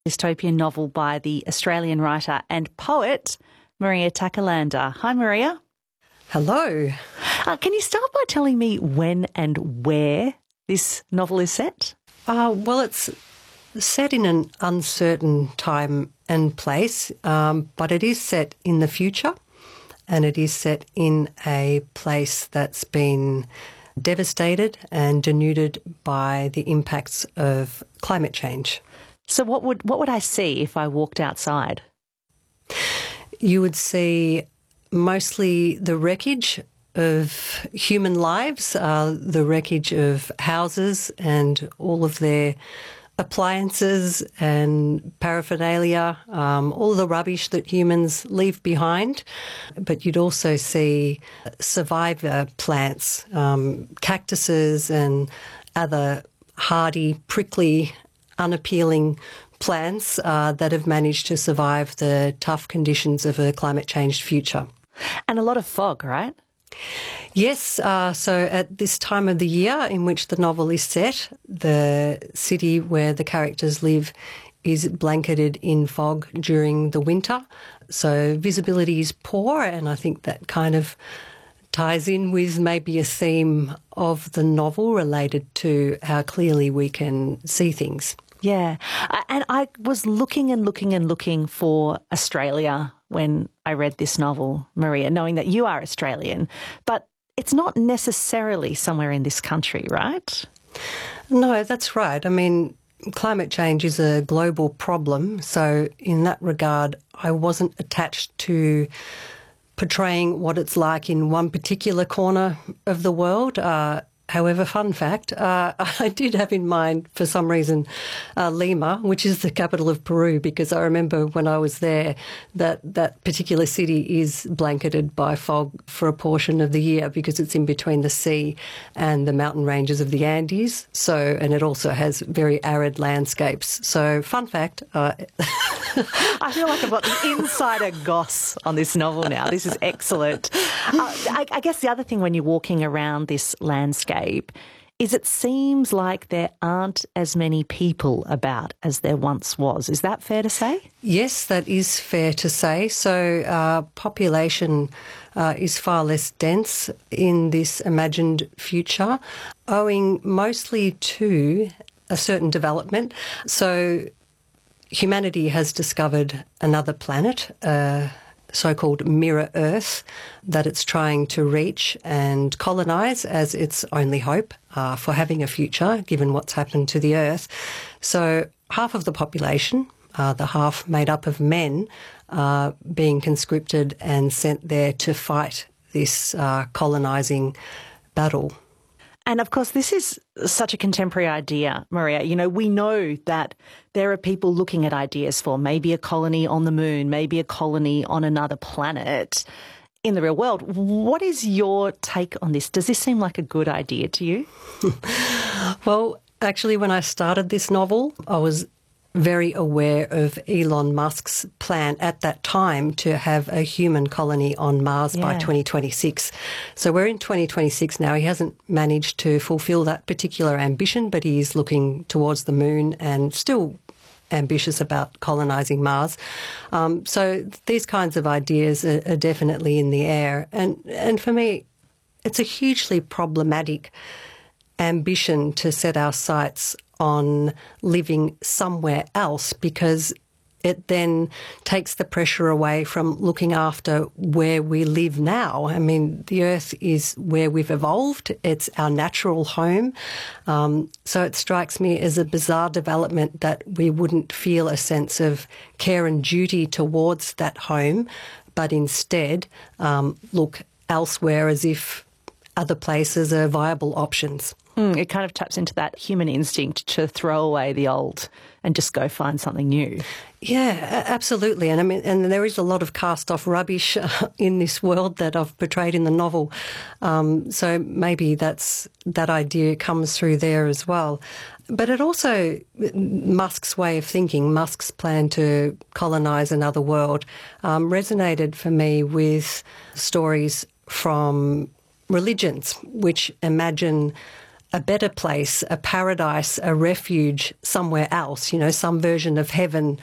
Dystopian novel by the Australian writer and poet Maria Takalander. Hi, Maria. Hello. Can you start by telling me when and where this novel is set? Well, it's set in an uncertain time and place, but it is set in the future, and it is set in a place that's been devastated and denuded by the impacts of climate change. So what would I see if I walked outside? You would see mostly the wreckage of human lives, the wreckage of houses and all of their appliances and paraphernalia, all the rubbish that humans leave behind. But you'd also see survivor plants, cactuses and other hardy, prickly, unappealing plants that have managed to survive the tough conditions of a climate-changed future. And a lot of fog, right? Yes, so at this time of the year in which the novel is set, the city where the characters live is blanketed in fog during the winter. So visibility is poor, and I think that kind of ties in with maybe a theme of the novel related to how clearly we can see things. Yeah. And I was looking for Australia when I read this novel, Maria, knowing that you are Australian, but it's not necessarily somewhere in this country, right? No, that's right. I mean, climate change is a global problem. So in that regard, I wasn't attached to portraying what it's like in one particular corner of the world. However, fun fact, I did have in mind, for some reason, Lima, which is the capital of Peru, because I remember when I was there that particular city is blanketed by fog for a portion of the year because it's in between the sea and the mountain ranges of the Andes. So, and it also has very arid landscapes. So, fun fact. I feel like I've got the insider goss on this novel now. This is excellent. I guess the other thing when you're walking around this landscape is it seems like there aren't as many people about as there once was. Is that fair to say? Yes, that is fair to say. So population is far less dense in this imagined future, owing mostly to a certain development. So humanity has discovered another planet, so-called mirror Earth, that it's trying to reach and colonise as its only hope for having a future, given what's happened to the Earth. So half of the population, the half made up of men, are being conscripted and sent there to fight this colonising battle. And of course, this is such a contemporary idea, Maria. You know, we know that there are people looking at ideas for maybe a colony on the moon, maybe a colony on another planet in the real world. What is your take on this? Does this seem like a good idea to you? Well, actually, when I started this novel, I was very aware of Elon Musk's plan at that time to have a human colony on Mars by 2026. So we're in 2026 now. He hasn't managed to fulfill that particular ambition, but he is looking towards the moon and still ambitious about colonising Mars. So these kinds of ideas are definitely in the air. And for me, it's a hugely problematic ambition to set our sights on living somewhere else, because it then takes the pressure away from looking after where we live now. I mean, the Earth is where we've evolved. It's our natural home. So it strikes me as a bizarre development that we wouldn't feel a sense of care and duty towards that home, but instead look elsewhere as if other places are viable options. It kind of taps into that human instinct to throw away the old and just go find something new. Yeah, absolutely. And I mean, and there is a lot of cast-off rubbish in this world that I've portrayed in the novel. So maybe that idea comes through there as well. But it also, Musk's way of thinking, Musk's plan to colonise another world, resonated for me with stories from religions which imagine a better place, a paradise, a refuge somewhere else, some version of heaven